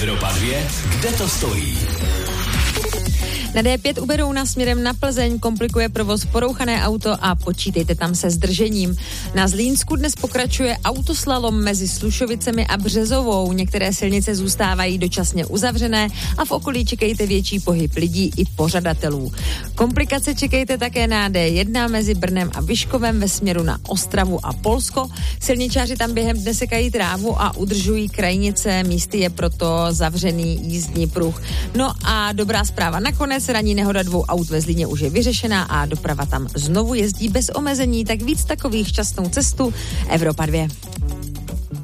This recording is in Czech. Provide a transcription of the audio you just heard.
Evropa 2, kde to stojí? Na D5 u Berouna směrem na Plzeň komplikuje provoz porouchané auto a počítejte tam se zdržením. Na Zlínsku dnes pokračuje autoslalom mezi Slušovicemi a Březovou. Některé silnice zůstávají dočasně uzavřené a v okolí čekejte větší pohyb lidí i pořadatelů. Komplikace čekejte také na D1 mezi Brnem a Vyškovem ve směru na Ostravu a Polsko. Silničáři tam během dne sekají trávu a udržují krajnice, místy je proto zavřený jízdní pruh. No a dobrá zpráva nakonec, ranní nehoda 2 aut ve Zlíně už je vyřešená a doprava tam znovu jezdí bez omezení, tak víc takových šťastnou cestu. Evropa 2.